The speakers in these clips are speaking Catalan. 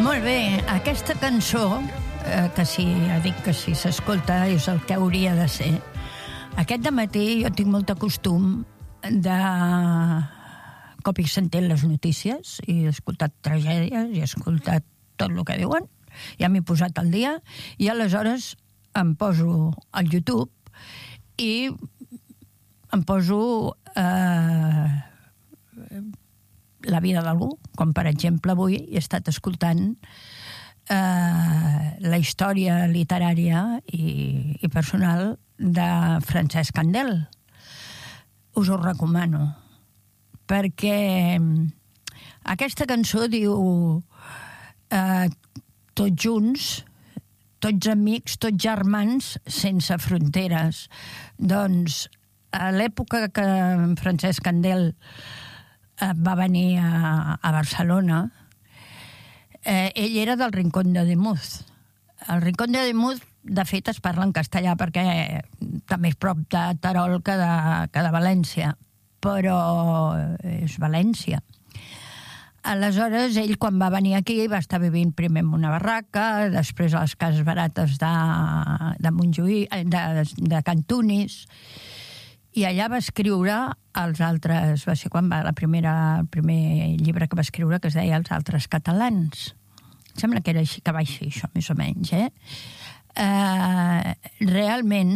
Molt bé, aquesta cançó, que sí, ja dic que si s'escolta és el que hauria de ser. Aquest dematí jo tinc molt de costum de cop i sentit les notícies i he escoltat tragèdies i he escoltat tot el que diuen, ja m'he posat al dia i aleshores em poso al YouTube i em poso la vida d'algú, com per exemple avui he estat escoltant la història literària i personal de Francesc Candel. Us ho recomano, perquè aquesta cançó diu tots junts, tots amics, tots germans, sense fronteres. Doncs a l'època que Francesc Candel va venir a Barcelona, ell era del Rincón de Demuz. El Rincón de Demuz, de fet, es parla en castellà perquè també és prop de Terol que de València, però és València. Aleshores, ell, quan va venir aquí, va estar vivint primer en una barraca, després a les cases barates de Montjuïc, de Cantunis, i allà va escriure els altres... Va ser quan va el primer llibre que va escriure, que es deia Els altres catalans. Em sembla que era així, que va així, això, més o menys, realment,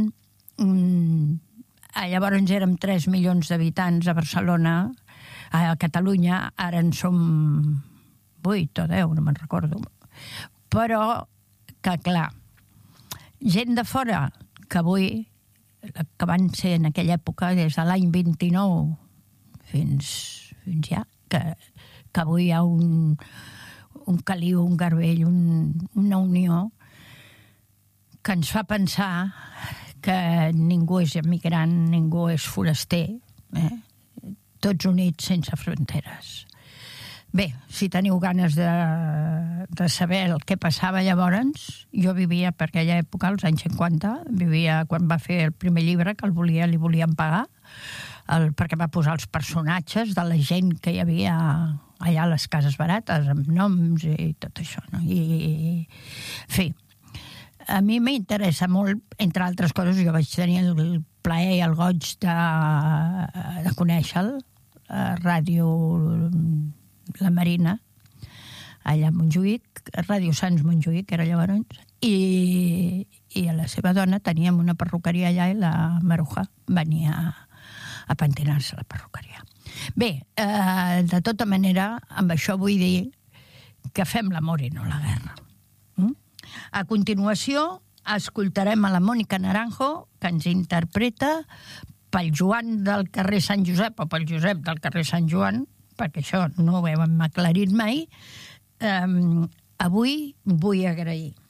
llavors érem 3 milions d'habitants a Barcelona, a Catalunya, ara en som 8 o 10, no me'n recordo. Però, que clar, gent de fora, que avui, que van ser en aquella època, des de l'any 29 fins ja, que avui hi ha un caliu, un garbell, una unió que ens fa pensar que ningú és emigrant, ningú és foraster, tots units sense fronteres. Bé, si teniu ganes de saber el que passava llavors, jo vivia per aquella època, als anys 50, vivia quan va fer el primer llibre, que li volien pagar, perquè va posar els personatges de la gent que hi havia allà a les cases barates, amb noms i tot això, no? I, en fi, a mi m'interessa molt, entre altres coses, jo vaig tenir el plaer i el goig de conèixer-lo, a Ràdio La Marina, allà a Montjuïc, Ràdio Sants Montjuïc, era llavors, i a la seva dona teníem una perruqueria allà i la Maruja venia a pentinar-se a la perruqueria. Bé, de tota manera, amb això vull dir que fem l'amor i no la guerra. A continuació, escoltarem a la Mònica Naranjo, que ens interpreta pel Joan del carrer Sant Josep o pel Josep del carrer Sant Joan, perquè això no ho hem aclarit mai. Avui vull agrair